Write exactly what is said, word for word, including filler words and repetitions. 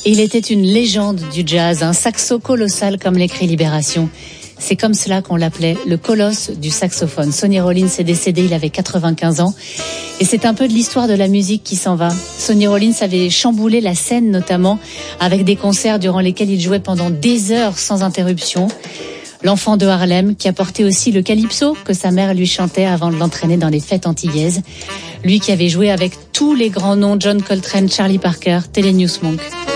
Il était une légende du jazz, un saxo colossal comme l'écrit Libération. C'est comme cela qu'on l'appelait, le colosse du saxophone. Sonny Rollins est décédé, il avait quatre-vingt-quinze ans. Et c'est un peu de l'histoire de la musique qui s'en va. Sonny Rollins avait chamboulé la scène notamment avec des concerts durant lesquels il jouait pendant des heures sans interruption. L'enfant de Harlem qui a porté aussi le calypso que sa mère lui chantait avant de l'entraîner dans les fêtes antillaises. Lui qui avait joué avec tous les grands noms, John Coltrane, Charlie Parker, Thelonious Monk.